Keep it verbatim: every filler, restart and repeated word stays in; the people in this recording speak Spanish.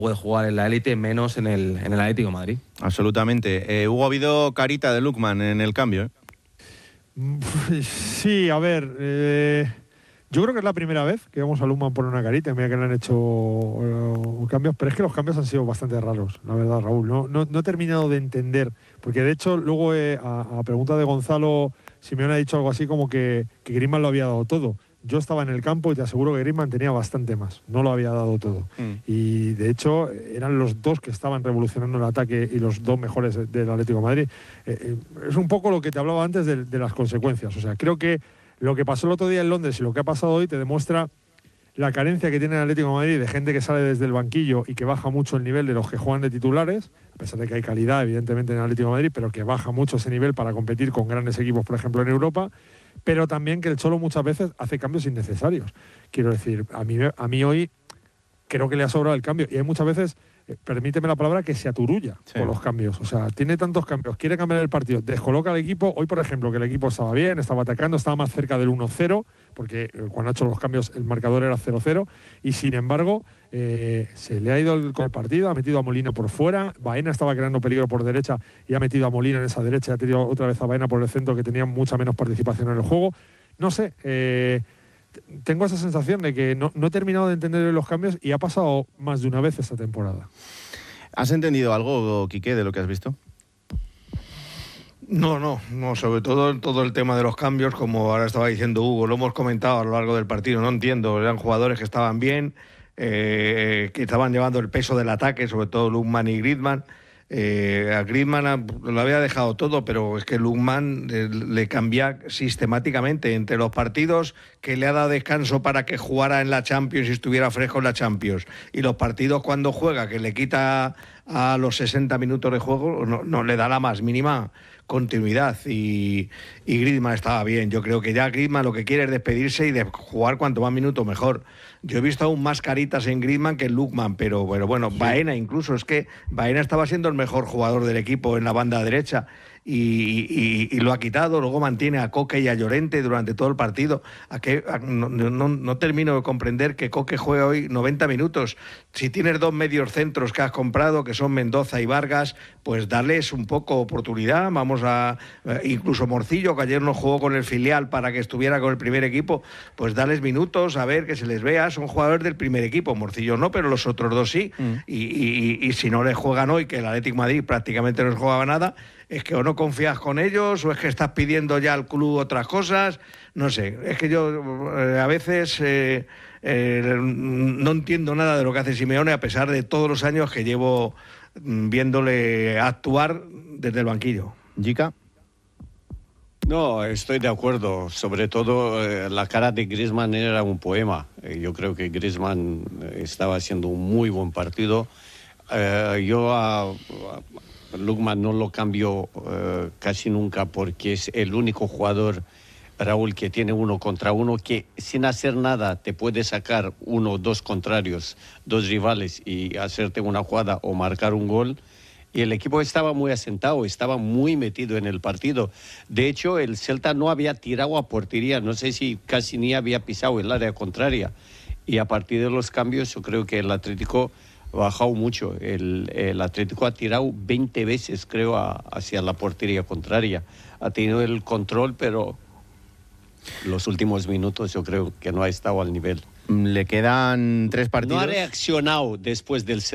puede jugar en la élite, menos en el, en el Atlético de Madrid. Absolutamente. Eh, Hugo, ha habido carita de Lookman en el cambio, ¿eh? Sí, a ver, eh, yo creo que es la primera vez que vamos a Lookman por una carita, mira que le han hecho uh, cambios, pero es que los cambios han sido bastante raros, la verdad, Raúl. No, no, no he terminado de entender, porque de hecho luego eh, a, a pregunta de Gonzalo, Simeone ha dicho algo así como que, que Griezmann lo había dado todo. Yo estaba en el campo y te aseguro que Griezmann tenía bastante más, no lo había dado todo. Mm. Y de hecho eran los dos que estaban revolucionando el ataque y los dos mejores del Atlético de Madrid. Eh, eh, es un poco lo que te hablaba antes de, de las consecuencias. O sea, creo que lo que pasó el otro día en Londres y lo que ha pasado hoy te demuestra la carencia que tiene el Atlético de Madrid de gente que sale desde el banquillo y que baja mucho el nivel de los que juegan de titulares, a pesar de que hay calidad evidentemente en el Atlético de Madrid, pero que baja mucho ese nivel para competir con grandes equipos, por ejemplo en Europa, pero también que el Cholo muchas veces hace cambios innecesarios. Quiero decir, a mí, a mí hoy creo que le ha sobrado el cambio y hay muchas veces, eh, permíteme la palabra, que se aturulla sí. con los cambios. O sea, tiene tantos cambios, quiere cambiar el partido, descoloca al equipo. Hoy, por ejemplo, que el equipo estaba bien, estaba atacando, estaba más cerca del uno cero, porque eh, cuando ha hecho los cambios el marcador era cero cero, y sin embargo eh, se le ha ido el, con el partido, ha metido a Molina por fuera, Baena estaba creando peligro por derecha y ha metido a Molina en esa derecha, ha tenido otra vez a Baena por el centro, que tenía mucha menos participación en el juego. No sé, eh, tengo esa sensación de que no, no he terminado de entender los cambios y ha pasado más de una vez esta temporada. ¿Has entendido algo, Quique, de lo que has visto? No, no, no, sobre todo todo el tema de los cambios, como ahora estaba diciendo Hugo, lo hemos comentado a lo largo del partido, no entiendo, eran jugadores que estaban bien, eh, que estaban llevando el peso del ataque, sobre todo Lookman y Griezmann. Eh, a Griezmann lo había dejado todo, pero es que Lookman eh, le cambia sistemáticamente entre los partidos que le ha dado descanso para que jugara en la Champions y estuviera fresco en la Champions, y los partidos cuando juega que le quita a los sesenta minutos de juego, no, no le da la más mínima continuidad, y, y Griezmann estaba bien. Yo creo que ya Griezmann lo que quiere es despedirse y de jugar cuanto más minutos mejor. Yo he visto aún más caritas en Griezmann que en Lookman, pero, pero bueno, sí. Baena incluso, es que Baena estaba siendo el mejor jugador del equipo en la banda derecha y, y, y lo ha quitado. Luego mantiene a Coque y a Llorente durante todo el partido. ¿A qué? A, no, no, no termino de comprender que Coque juegue hoy noventa minutos. Si tienes dos medios centros que has comprado, que son Mendoza y Vargas, pues darles un poco oportunidad. Vamos a... Incluso Morcillo, que ayer no jugó con el filial para que estuviera con el primer equipo, pues darles minutos, a ver, que se les vea. Son jugadores del primer equipo. Morcillo no, pero los otros dos sí. Mm. Y, y, y si no les juegan hoy, que el Atlético de Madrid prácticamente no les jugaba nada, es que o no confías con ellos o es que estás pidiendo ya al club otras cosas. No sé, es que yo eh, a veces eh, eh, no entiendo nada de lo que hace Simeone, a pesar de todos los años que llevo viéndole actuar desde el banquillo. ¿Jica? No, estoy de acuerdo. Sobre todo eh, la cara de Griezmann era un poema. Eh, yo creo que Griezmann estaba haciendo un muy buen partido. Eh, yo a, a Lookman no lo cambio eh, casi nunca, porque es el único jugador, Raúl, que tiene uno contra uno, que sin hacer nada te puede sacar uno o dos contrarios, dos rivales, y hacerte una jugada o marcar un gol. Y el equipo estaba muy asentado, estaba muy metido en el partido. De hecho, el Celta no había tirado a portería, no sé si casi ni había pisado el área contraria. Y a partir de los cambios, yo creo que el Atlético ha bajado mucho. El, el Atlético ha tirado veinte veces, creo, a, hacia la portería contraria. Ha tenido el control, pero los últimos minutos yo creo que no ha estado al nivel. Le quedan tres partidos. No ha reaccionado después del